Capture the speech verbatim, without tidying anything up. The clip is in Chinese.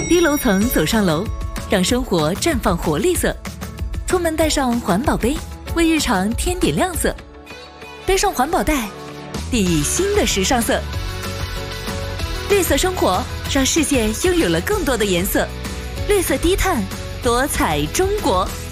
低楼层走上楼，让生活绽放活力色。出门带上环保杯，为日常添点亮色。背上环保袋，定义新的时尚色。绿色生活，让世界拥有了更多的颜色。绿色低碳，多彩中国。